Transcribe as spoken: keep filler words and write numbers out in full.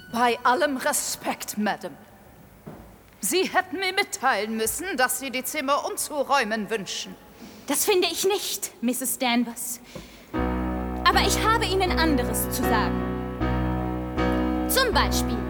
Bei allem Respekt, Madame. Sie hätten mir mitteilen müssen, dass Sie die Zimmer umzuräumen wünschen. Das finde ich nicht, Misses Danvers. Aber ich habe Ihnen anderes zu sagen. Zum Beispiel,